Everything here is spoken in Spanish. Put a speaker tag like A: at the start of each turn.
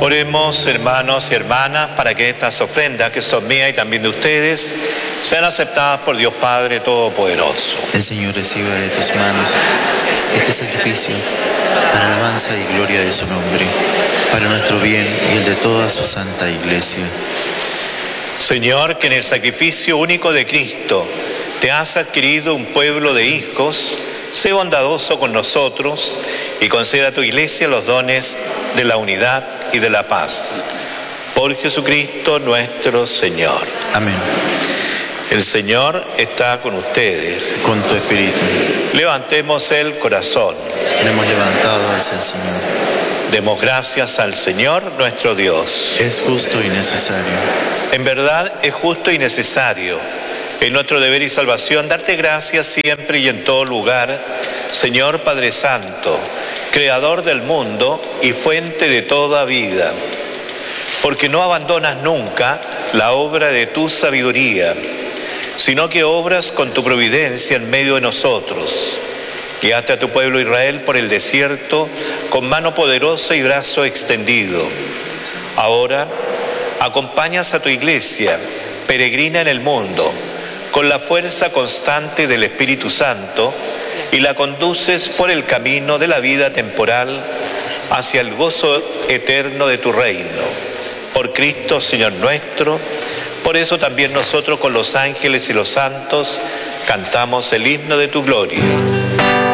A: Oremos, hermanos y hermanas, para que estas ofrendas, que son mías y también de ustedes, sean aceptadas por Dios Padre Todopoderoso.
B: El Señor reciba de tus manos este sacrificio para alabanza y gloria de su nombre, para nuestro bien y el de toda su santa Iglesia.
A: Señor, que en el sacrificio único de Cristo te has adquirido un pueblo de hijos, sé bondadoso con nosotros y conceda a tu Iglesia los dones de la unidad y de la paz. Por Jesucristo nuestro Señor.
B: Amén.
A: El Señor está con ustedes.
B: Con tu espíritu.
A: Levantemos el corazón.
B: Lo hemos levantado hacia el Señor.
A: Demos gracias al Señor nuestro Dios.
B: Es justo y necesario.
A: En verdad es justo y necesario. Es nuestro deber y salvación darte gracias siempre y en todo lugar, Señor Padre Santo, Creador del mundo y fuente de toda vida, porque no abandonas nunca la obra de tu sabiduría, sino que obras con tu providencia en medio de nosotros. Guiaste a tu pueblo Israel por el desierto con mano poderosa y brazo extendido. Ahora acompañas a tu Iglesia, peregrina en el mundo, con la fuerza constante del Espíritu Santo, y la conduces por el camino de la vida temporal hacia el gozo eterno de tu reino. Por Cristo, Señor nuestro, por eso también nosotros con los ángeles y los santos cantamos el himno de tu gloria.